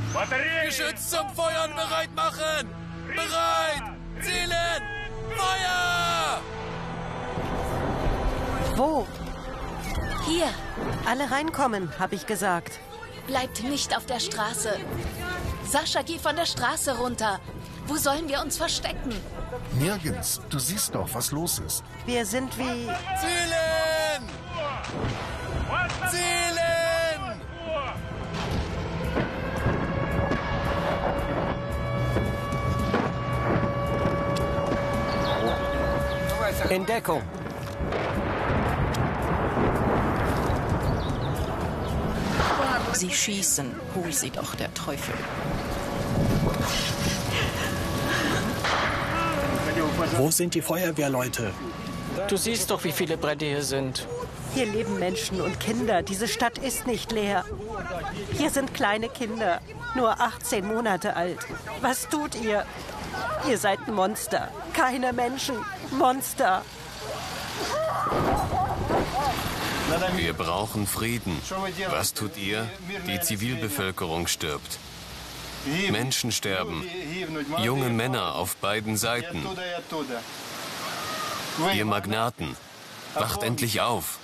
Geschütz zum Feuern bereit machen! Bereit! Zielen! Feuer! Wo? Hier, Alle reinkommen, habe ich gesagt. bleibt nicht auf der Straße. Sascha, geh von der Straße runter. Wo sollen wir uns verstecken? Nirgends. Du siehst doch, was los ist. Wir sind wie... Zielen! Zielen! In Deckung. Sie schießen. Hol sie doch, der Teufel. Wo sind die Feuerwehrleute? Du siehst doch, wie viele Brände hier sind. Hier leben Menschen und Kinder. Diese Stadt ist nicht leer. Hier sind kleine Kinder, nur 18 Monate alt. Was tut ihr? Ihr seid Monster. Keine Menschen. Monster. Wir brauchen Frieden. Was tut ihr? Die Zivilbevölkerung stirbt. Menschen sterben. Junge Männer auf beiden Seiten. Ihr Magnaten, wacht endlich auf.